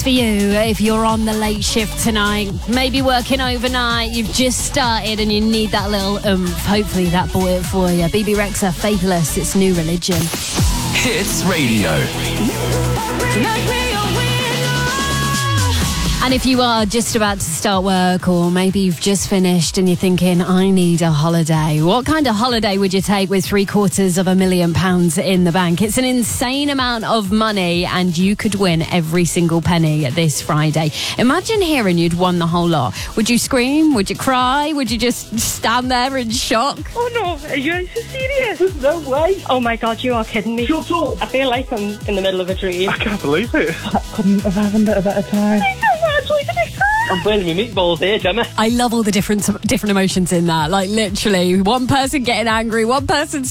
For you, if you're on the late shift tonight, maybe working overnight, you've just started and you need that little hopefully that bought it for you. BB Rexha, Faithless, it's New Religion. Hits Radio. And if you are just about to start work, or maybe you've just finished and you're thinking, I need a holiday, what kind of holiday would you take with £750,000 in the bank? It's an insane amount of money, and you could win every single penny this Friday. Imagine hearing you'd won the whole lot. Would you scream? Would you cry? Would you just stand there in shock? Oh no, are you serious? There's no way. Oh my god, you are kidding me. Shut up. I feel like I'm in the middle of a dream. I can't believe it. I couldn't have happened at a better time. I'm burning my meatballs here, Gemma. I love all the different emotions in that. Like literally, one person getting angry, one person